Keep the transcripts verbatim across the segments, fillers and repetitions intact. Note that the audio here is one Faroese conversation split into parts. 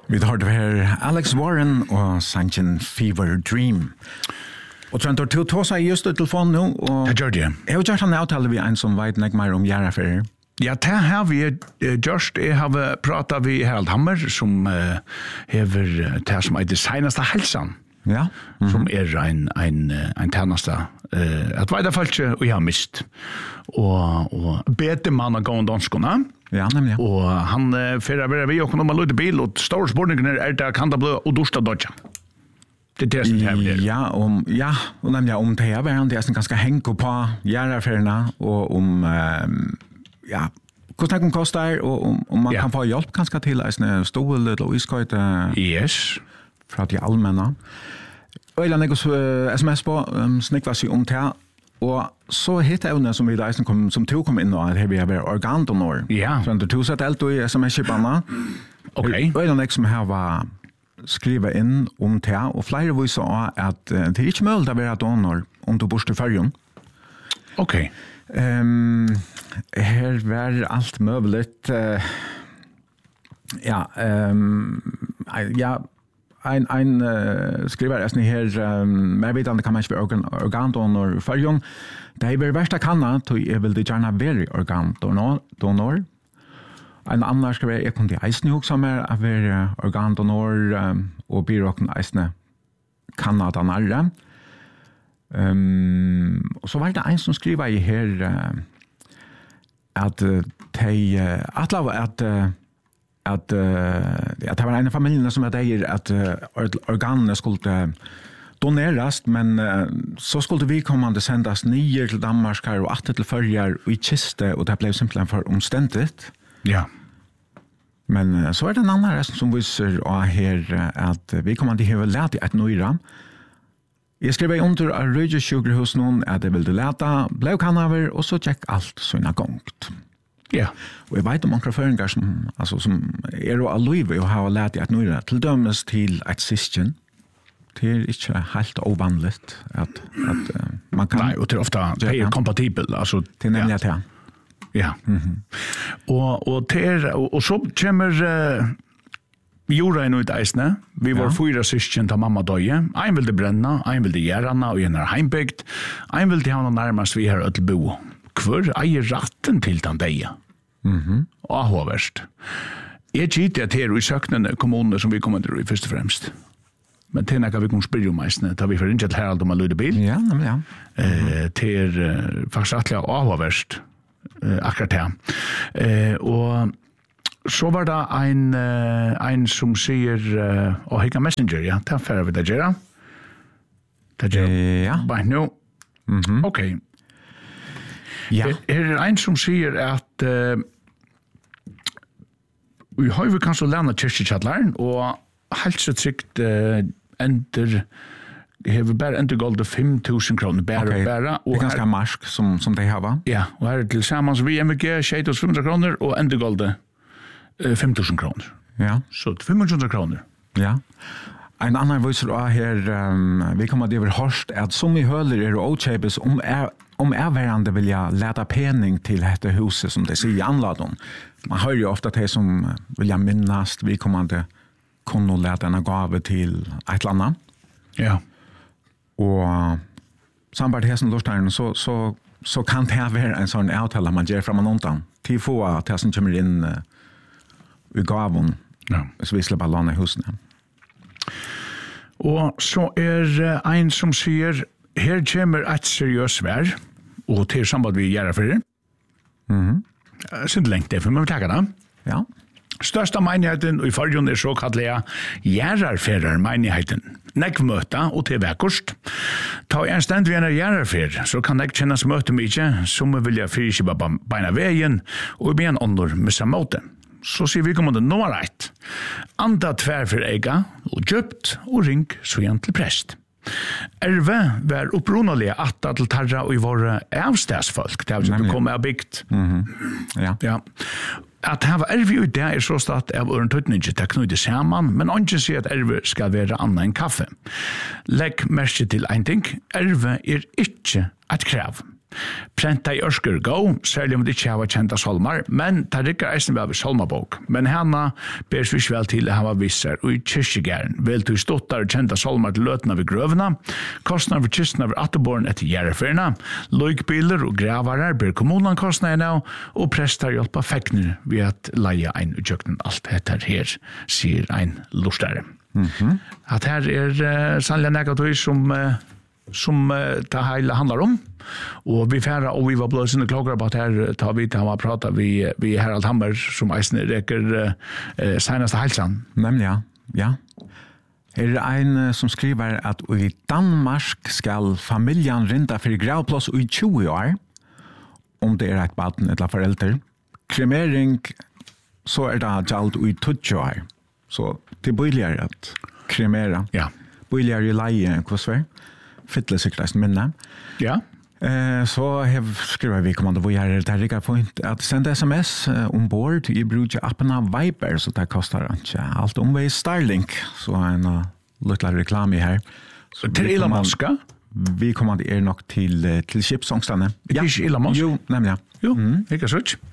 Vi har det här Alex Warren och Sanchen Fever Dream. Och Trent och Tå sa just ut telefon nu och Det gör det. Jag har gjort en avtale vi en som vet mer om järraffärer. Ja, det har vi gjort. Jeg har pratat med Harald Hammer som uh, hever det som er det senaste hälsan. Ja. Mm-hmm. Som er en, en, en tjeneste uh, at veida folk og jeg har mist. Og, og bete man av gående danskene. Ja, nemlig. Og han uh, fyrir være vi og om å løyde bil, og store spørninger er det kan det bli og dorsta dodja. Det er det som er det. Ja, om, ja, og nemlig om det er hverandre, det er ganske hengt på järraffärerna og om um, ja, hvordan det kostar og om, om man ja. kan få hjelp kanskje til en stol eller iskøyte Yes. fra de allmänna. Øyla nekos uh, sms på um, snikva seg om det, og så hitt evne som vi leisen kom, som to kom inn og at vi har vært organdonor. Ja. Så det to sett alt i sms-kipene. Ok. Øyla nek som her var skriva inn om det, og flere viser også at uh, det er ikke mulig å være donor om du bor til førjen. Ok. Um, her var alt møvlet. Uh, ja, um, ja, Ein ein uh, skriver är här um, mer vetande kan man inte organ organdonor för jung. Det är värsta kanna to är väl det gärna very organdonor donor. En annan skriver jag kunde eisen ihåg som är att vara organdonor um, och byråken eisne Kanada närre. Um, och så var det en som skriver i här uh, att uh, de uh, att lova att uh, att uh, att det var en familj som hade att uh, organen skulle doneras men uh, så skulle vi komma att sändas nio till Danmark och åtta till förjar i kiste och det blev simpelthen för omständigt. Ja. Men uh, så är det en annan som visar uh, här uh, att vi kommer att ha lärt ett nöjra. Jag skrev under av rödjusjukhus någon att det ville läta, blev kanaver och så gick allt såna gångt. Ja. Og jeg vet om noen føringer som, altså, som er å allive og har lært at nøyre til dømes til et system. Det er ikke helt ovanligt at, at uh, man kan... Nei, og det er ofte det er kompatibel. Altså, det er nemlig at ja. Ja. Mm-hmm. Og, og, er, og, og så kommer uh, jorda inn ut eisene. Vi var ja. fyra syskjen til mamma døye. Ein ville brenna, ein ville gjerana, og en er heimbygd. Ein ville ha noe nærmest vi har ødelbo. Hvor eier ratten til den deg? Mhm. Og avhåverst. Jeg gitt at her i søknene kommunene som vi kommer til i først og fremst. Men til nekka vi kan spyrre om eisene, da vi får ikke til Harald om å lyde bil. Ja, nemlig, ja. Mm-hmm. Eh, til uh, faktisk rettelig avhåverst uh, akkurat her. Eh, og så var det en, uh, en som sier uh, å hikka messenger, ja, det er ferdig vi det gjør. Det gjør. Ja. Bare nå. Mhm. Ok. Ja. Er det en som sier at uh, vi har jo kanskje lærne kyrkjekjalleren, og helt så trygt uh, ender har vi bare endergolde fem tusen kroner, bare okay. og bare. Og det er ganske her, marsk som, som de har, va? Ja, og her er til sammen vi M V G, tjeit oss fem hundre kroner, og endergolde uh, fem tusen kroner. Ja. Så fem hundre kroner. Ja. En annan viser også her, um, vi kommer til å være hørst, at som i høler er og åkjøpes om er om ervärande vill jag läta penning till detta huset som det säger i anladen. Man hör ju ofta det som vill jag minnas vi kommer att kunna läta en gave till ett land. Ja. Och samband det som lustaren så så så kan det vara en sån avtal man ger från någon till få att det som kommer in uh, i gaven. Ja. Så vi släpper låna husen. Og så er uh, en som sier her kommer et seriøst vær, og til samband vi gjør for det. Mhm. Sint lengt det, for vi må takke det. Ja. Størsta menigheten i fargen er så kallet gjerarferer menigheten. Nekv møta og til vekkost. Ta en stand vi en gjerarfer, så kan nek kjennes møte mykje, som vi vilja fyrkjipa beina veien, og be en ånder med samme måte. Så sier vi kommande nå reit. Anda tverfer eiga, og djupt, og ring så igjen til prest. Erve var upprunalige atta til tarra og i våre avstedsfolk. Det har vi ikke kommet av bygd. Mhm. Ja. Ja. At det var erve ut det er så stått av øren tøytninge til knøyde saman, men ikke sier at erve skal være annet enn kaffe. Legg merke til en ting, erve er ikke et krav. Prenta i Ørsker Go, særlig om det ikke har kjent av solmar, men det rikker eisen vel ved solmabok. Men henne bers vi vel til å ha visser, og i kyrkjegæren vel til stottar og kjent av solmar til løtene ved grøvene, kostnader for kystene ved atterborn etter gjerreferna, løykbiler og gravarer ber kommunen kostnader nå, og prester hjelper fekner ved at leie ein utjøkken alt dette her, sier ein lustare. Mhm. At her er uh, sannlig negativ som uh, som uh, det hele handler om. Og vi færre, og vi var blevet sinne klokker på at her tar vi til å prate vi, vi Harald Hammer, som eisne reker uh, seneste helsen. Nemlig, ja. ja. Her er en uh, som skriver at i Danmark skal familjen rinda for gravplass i tjue år, om det er et baden eller foreldre. Kremering, så er det gjald i tjue år. Så det er billigere at kremera. Ja. Billigere i leie, hva svar? Fytle sikkerheten minne. Ja. Eh, så har skriver vi kommande hvor jeg er der ikke point at sende sms eh, ombord i bruker appen av Viber, så det koster ikke alt omvei Starlink, så en uh, liten reklame her. Så til Elon Musk? Vi kommer er nok til, til Kipsångstene. Ja. Ikke Elon Musk? Jo, nemlig, ja. Jo, mm. ikke så ikke.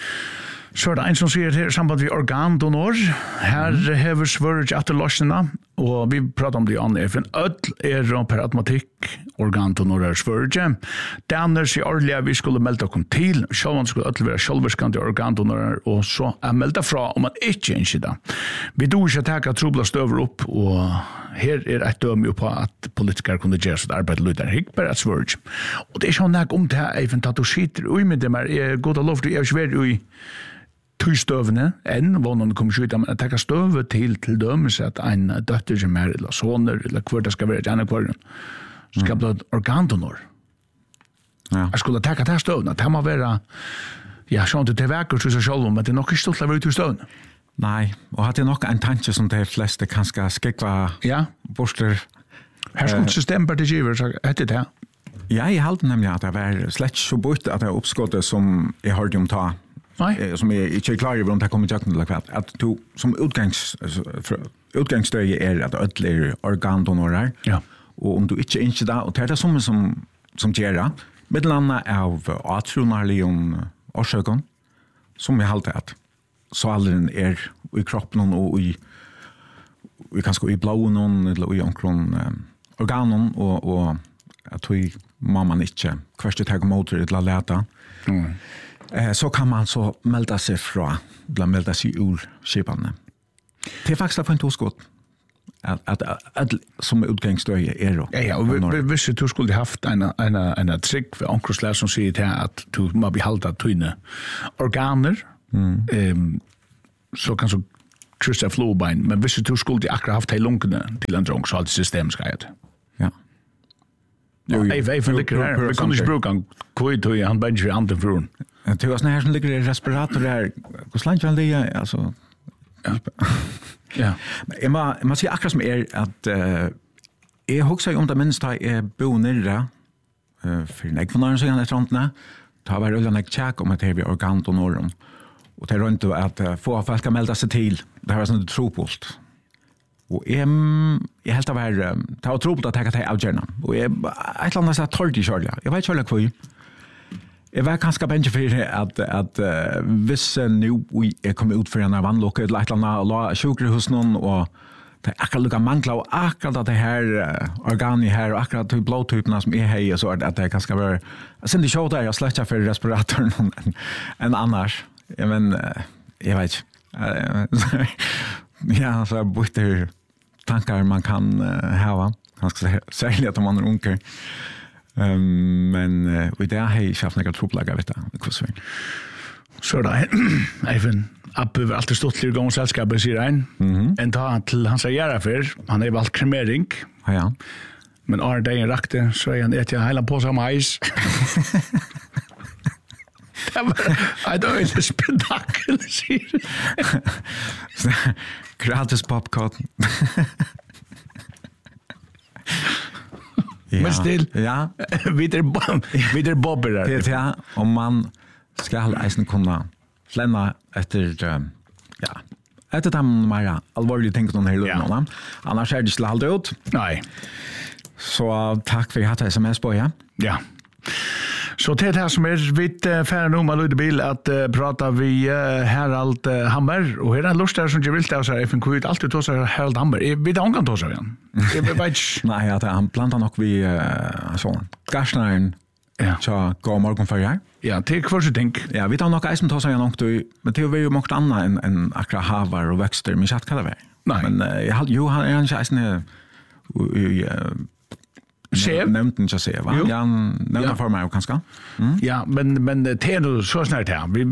Så er det en som sier her samband med organdonor. Her mm. hever svøret etter løsene, og vi prater om det i andre F N. Ødel er per automatikk organdonorer svøret. Danner sier ordentlig at vi skulle melde oss til. Selv skulle ødel være selvverskende organdonorer, og så er meldt fra om man ikke ønsker det. Vi do ikke takke trobla støver opp, og her er et døm jo på at politikere kunne gjøre sitt arbeid lyder. Ikke bare et svøret. Og det er sånn at om det her, Eifen, at du sitter ui med dem her, er god av lov til, jeg er ikke ui tøy støvene, enn vånen kommer ikke ut, men jeg tenker støve til til dømes at en døtter som er, eller soner, eller hver det skal være, et annet hver, skal bli organdonor. Ja. Jeg skulle tenke til støvene, det må være, ja, sånn til vekker til seg selv, men det er nok ikke stått å være ut i støvene. Nei, og hadde er nok en tanke som de fleste kanskje skikva ja. borster. Her skulle systemet bare til giver, så heter det. Ja, jeg halte nemlig at det var slett så bort at det er oppskottet som jeg hørte om ta, Nei. som jeg ikke er klar over om det kommer til å gjøre, at du som utgangs, utgangsstøye er at ødel er organdonorer, ja. og om du ikke ønsker det, og det er det som, som, som gjør det, med landet av atronarlig om årsøken, som jeg halte at så alderen er i kroppen og i, i kanskje i blåen eller i omkron um, organen, og, og at vi må man ikke hverst ta motor eller leta. Mm. Eh, så kan man så melde seg fra, eller melde seg ur skipene. Det er faktisk for en toskott, at, at, at som utgangsstøye er det. Ja, ja, og hvis du skulle haft en, en, en trygg ved omkroslær som sier til at du må behalde tøyne organer, mm. um, så kan du krysse flåbein, men hvis du skulle akkurat haft de lungene til en drong, så hadde systemet skal gjøre det. Ja. Jo, jeg vet ikke her, vi kunne ikke bruke han kvitt, og han bare ikke andre fruen. Det var sånne her som ligger i respirator der, hvor slant var det, altså... Ja. Ja. Jeg må, jeg må si akkurat som er at uh, jeg husker om det minst da jeg bo nere uh, for en ekvånaren siden etter håndene, da var det en tjekk om at jeg var organdonoren, og det er rundt at uh, få folk kan melde seg til, det var sånn tropult. Og jeg, jeg helt av her, det var tropult at jeg kan ta avgjørende, og jeg, et eller annet jeg tørte i kjørlig, jeg vet ikke hva jeg Jeg var kanskje bensje for at, at uh, hvis nu jeg kom ut for en vannlukke eller et eller annet og la sjukere hos noen og det er akkurat lukket mangler og akkurat det her uh, organi her og akkurat de blodtypene som er her så er det at det kanskje var jeg synes ikke der jeg slett ikke for respiratoren enn en annars men uh, jeg vet ikke uh, ja så er borte tankar man kan uh, hava kanskje særlig at man er unker. Um, men uh, i det har jeg ikke haft noen troplager, vet du. Så da, Eifen, Abbe var alltid stått til å gå om selskapet, sier han. Mm-hmm. En dag til han sier gjerne han er valgt kremering. Ja, ja. Men Arne dagen rakte, så er han etter hele på som eis. Det var et øyelig spektakel, sier han. Gratis popcorn. Ja. Men still, ja. vi er bobber der. Det er ja, om man skal eisen kunne slenne etter, ja, etter de mer alvorlige tingene her i ja. Lønne. Annars er det ikke aldri ut. Nei. Så takk for at jeg hatt sms på, ja. Ja. Så till det här som är vitt uh, färre nu med Ludde Bil att uh, prata vi uh, Harald uh, Hammer och här är en lust där som jag vill ta så här F N K alltid ta så Harald Hammer. Vi vet inte ta så igen. Jag vet Nej, att han plantar nog vi uh, så Garsnaren. Ja. Så går morgon för jag. Ja, det är kvar så tänk. Ja, vi tar nog eisen ta så jag nog men det är ju mycket annat än än akra havar och växter men jag kallar det. Nej. Men uh, jag har ju han är en eisen här Chef nämnt inte se va? Ja, nämnt ja. För mig kanske. Mm. Ja, men men det är nog så snart här. Vi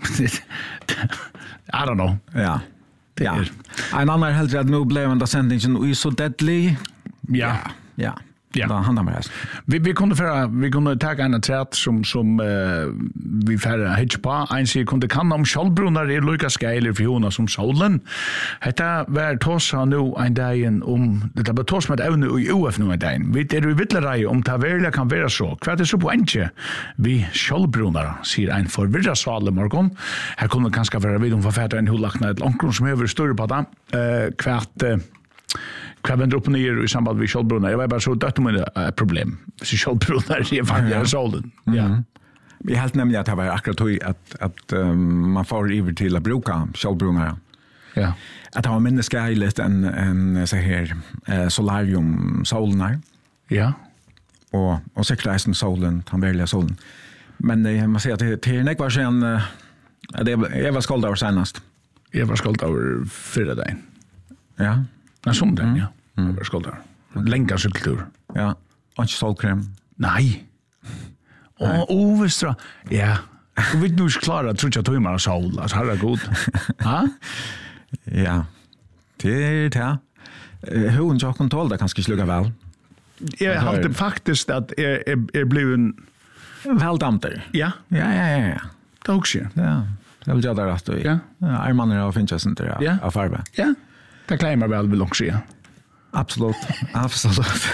I don't know. Ja. Ja. En annan helt rädd nu blev den sändningen i så deadly. Ja. Ja. Ja, då handlar det. Vi vi kunde för vi kunde ta en trätt som som uh, vi färra hitch på en sig kunde kan om Skjoldbrunnar är lika skäler för hona som solen. Detta var tossa nu en dag om det där toss med ävne i U F nu en dag. Vi det är vittlerai om ta väl kan vara så. Kvart är så på inte. Vi Skjoldbrunnar ser en förvirrad sal morgon. Här kunde kanske vara vid om författaren en hullakna ett långt som över större på det. Eh kvart uh, Kvar vänder upp och ner i samband med Skjoldbrunnar. Jag var bara så dött med ett problem. Så Skjoldbrunnar är vanliga solen. Ja. Vi helt nämligen att det var akkurat att, att um, man får över till att bruka Skjoldbrunnar. Ja. Att ha mindre skärligt än, än så här eh, solarium solen. Ja. Och, och säkert solen, den verkliga solen. Men eh, man ser att det är en var sen eh, det jag var skuld över senast. Jag var skuld över förra dagen. Ja. Ja, som den, mm. ja. Mm. Jag skall där. Länka cykeltur. Ja. Och inte solkrem. Nej. Och ovestra. Ja. Du vet nu klara tror jag timmar sol. Alltså här är god. Ha? Ja. Det är det. Hur hon jag kontroll där kanske sluga väl. Jag har det faktiskt att är är, är blev en väldamter. Ja. Ja, ja, ja. Det också. Ja. Jag vill göra det rätt. Ja. Är man och finns just inte där av farbe. Ja. Det klämmer väl vill också ja. Absolut. Absolut.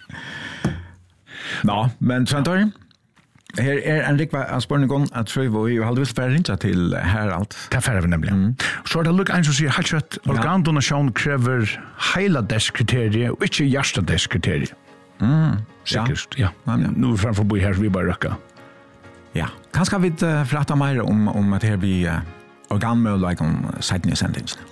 Ja, men Sventor. Här är en riktig spårning att tror vi ju hade visst färdigt till Harald. Det färre vi nämligen. Mm. Så är det look en som säger har kött organdonation kräver hela deskriterier och inte hjärsta deskriterier. Mm. Säkert, ja. ja. ja. Nu framför bo här så vi bara röka. Ja. Kanske vi uh, prata mer om om att här vi uh, organmöjlighet om sättning sentence.